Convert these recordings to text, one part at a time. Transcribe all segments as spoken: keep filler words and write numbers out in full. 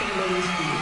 Primary School.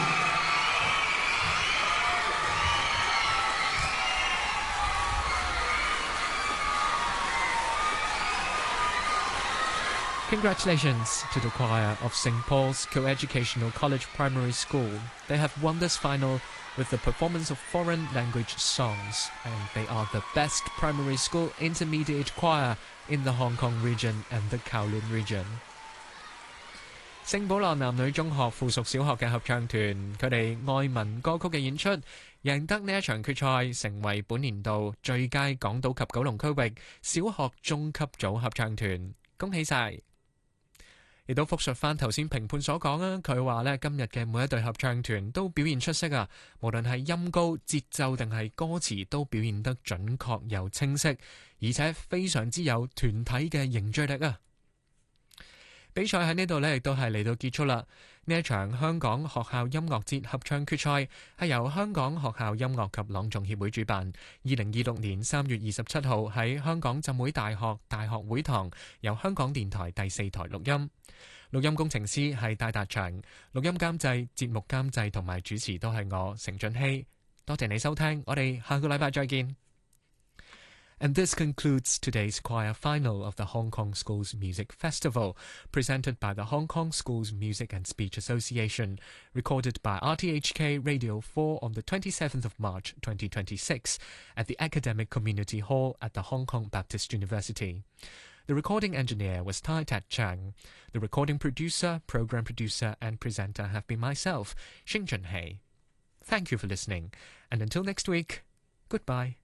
Congratulations to the choir of Saint Paul's Coeducational College Primary School. They have won this final with the performance of foreign language songs, and they are the best primary school intermediate choir in the Hong Kong region and the Kowloon region. 聖保羅男女中學附屬小學嘅合唱團，佢哋愛民歌曲嘅演出，贏得呢一場決賽，成為本年度最佳港島及九龍區域小學中級組合唱團，恭喜晒！亦都複述翻頭先評判所講啊，佢話呢今日嘅每一隊合唱團都表現出色啊，無論係音高、節奏定係歌詞都表現得準確又清晰，而且非常之有團體嘅凝聚力啊！比賽喺呢度呢亦都係嚟到結束啦。呢一場香港學校音樂節合唱決賽係由香港學校音樂及朗誦協會主辦，二零二六年三月二十七號喺香港浸會大學大學會堂，由香港電台第四台錄音。錄音工程師係戴達祥，錄音監製、節目監製同埋主持都係我成俊熙。多謝你收聽，我哋下個禮拜再見。And this concludes today's choir final of the Hong Kong Schools Music Festival, presented by the Hong Kong Schools Music and Speech Association, recorded by R T H K Radio four on the twenty-seventh of March twenty twenty-six at the Academic Community Hall at the Hong Kong Baptist University. The recording engineer was Tai Tat Chang. The recording producer, program producer and presenter have been myself, Xing Junhei. Thank you for listening, and until next week, goodbye.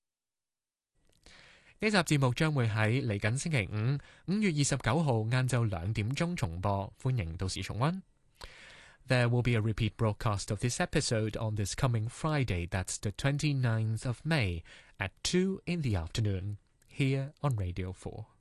呢集節目將會喺嚟緊星期五五月二十九號晏晝兩點鐘重播，歡迎到時重溫。There will be a repeat broadcast of this episode on this coming Friday, that's the twenty-ninth of May, at two in the afternoon, here on Radio four.